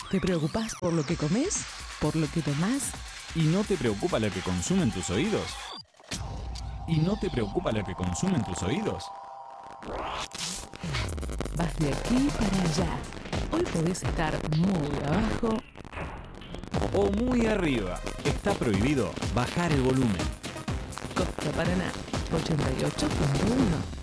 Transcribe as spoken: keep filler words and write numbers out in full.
¿Te preocupás por lo que comes? ¿Por lo que tomás? ¿Y no te preocupa lo que consumen tus oídos? ¿Y no te preocupa lo que consumen tus oídos? Vas de aquí para allá. Hoy podés estar muy abajo O muy arriba. Está prohibido bajar el volumen. Costa Paraná, ochenta y ocho punto uno.